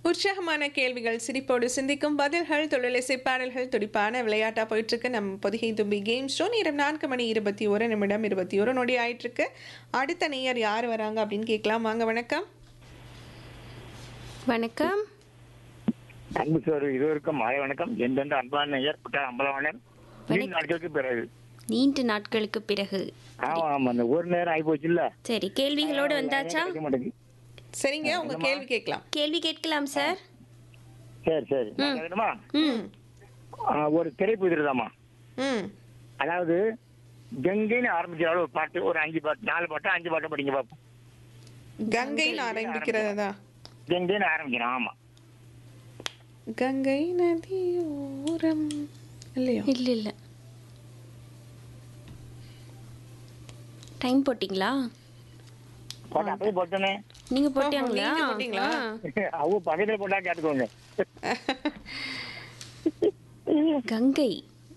உற்சாகமான கேள்விகள், சிரிப்போடு சிந்திக்கும் பதில்கள், தொழிலிசை பாடல்கள், துடிப்பான விளையாட்டா போயிட்டு இருக்கு நம்ம பொதிகை தும்பி கேம் ஷோ. நேரம் 4:21 21 நொடி ஆயிட்டு இருக்கு. அடுத்த நேயர் யார் வராங்க அப்படின்னு கேட்கலாம். வாங்க. வணக்கம். வணக்கம். அன்பு சோறு இருவருக்கும் மாலை வணக்கம். எந்தெந்த அன்பான நேயர் புட்டார் அம்பலவாணன் நீண்ட நாட்களுக்கு பிறகு. நீண்ட நாட்களுக்கு பிறகு. ஆமா ஆமா, அந்த ஒரு நேரம் ஆகி போச்சு இல்ல. சரி, கேள்விகளோடு வந்தாச்சா? சரிங்க, உங்க கேள்வி கேட்கலாம். கேள்வி கேட்கலாம் சார். சரி சரி, வேணுமா? ஒரு திரைப்புதிரதாமா. அதாவது கங்கைன்னு ஆரம்பிக்கிறாலும் ஒரு பாட்டு, ஒரு 5 பாட்டு 4 பாட்டு 5 பாட்டு படிங்க பாப்போம். கங்கைன்னு ஆரம்பிக்கிறதா? கங்கைன்னு ஆரம்பிக்கிறோம். ஆமா, கங்கை நதியோரம் இல்லையா? இல்ல இல்ல, டைம் போட்டிங்களா? பாட்டு அப்படியே போட்டோன்னே. நீங்க போட்டீங்களா? நீங்க போட்டீங்களா? அவங்க பக்கத்துல போட்டா கேட்டுக்கோங்க. கங்கை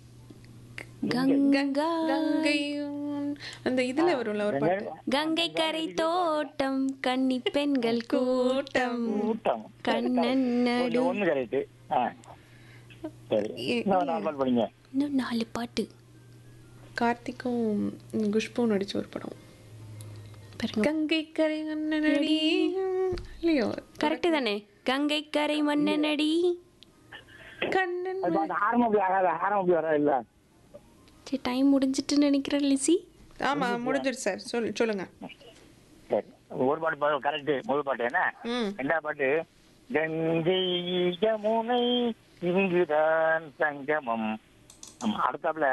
கங்கா கங்கை அந்த இதுல வரும்ல ஒரு பாட்டு. கங்கை கரை தோட்டம் கன்னி பெண்கள் கூட்டம் கூட்டம் கண்ணன் நடு. ஒண்ணு கரெக்ட். சரி, இன்னும் 4 பாட்டு படிங்க. இன்னும் 4 பாட்டு. கார்த்திக்கும் குஷ்பு நடிச்ச ஒரு படம். கங்கை கரை மன்னனடி இல்லையோ? கரெக்ட் தானே? கங்கை கரை மன்னனடி கண்ணன். ஆரம்பம் அப்படி ஆகாத, ஆரம்பம் அப்படி வர இல்ல. சரி, டைம் முடிஞ்சிட்டு நினைக்கிறேன் லிசி. ஆமா, முடிஞ்சிருச்சு சார். சொல்லுங்க. சரி, ஒரு பாட்டு கரெக்ட். முதல் பாட்டு என்ன? ரெண்டாவது பாட்டு கங்கை யமுனை இங்குதான் சங்கமம். அடுத்தாப்புல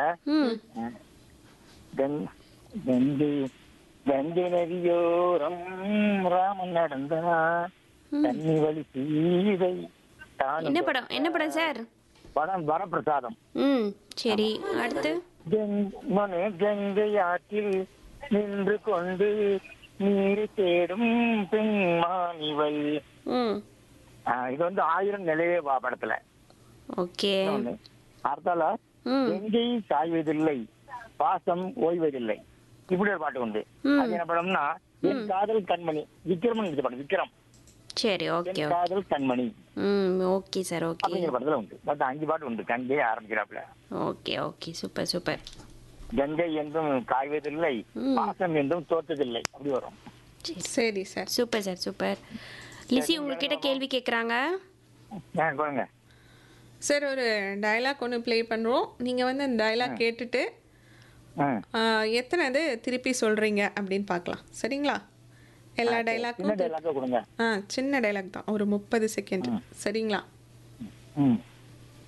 கங்கை கங்கை நதியோரம் ராமன் நடந்தார் தண்ணி வழி சீதை. என்ன படம்? என்ன படம் சார்? படம் வரப்பிரசாதம். சரி, அடுத்து கங்கை ஆற்றில் நின்று கொண்டு நீர் தேடும் பெண்மானிவள். இது வந்து 1000 நிலையே படத்துல. ஓகே. அடுத்தால கங்கை சாய்வதில்லை பாசம் ஓய்வதில்லை, இப்படி ஒரு பாட்டு உண்டு. அது என்ன படம்னா என் காதல் கண்மணி. விக்ரமன் நடிச்ச படம். விக்ரம். சரி, ஓகே. என் காதல் கண்மணி. Okay sir, okay. அப்படிங்கிற படத்துல உண்டு. மொத்தம் 5 பாட்டு உண்டு. Ganga ஆரம்பிக்கிறாப்ல. Okay okay, super super. Ganga என்றும் காய்வதில்லை பாசம் என்றும் தோற்றதில்லை, அப்படி வரும். சரி sir, super sir, super. Lissy உங்ககிட்ட கேள்வி கேக்குறாங்க. சொல்லுங்க சார். ஒரு டயலாக் ஒன்று ப்ளே பண்ணுறோம். நீங்கள் வந்து அந்த டயலாக் கேட்டுட்டு எத்தனை திருப்பி சொல்கிறீங்க அப்படின்னு பார்க்கலாம். சரிங்களா? எல்லா டைலாக்கும் கொடுங்க. சின்ன டைலாக் தான், ஒரு 30 செகண்ட். சரிங்களா?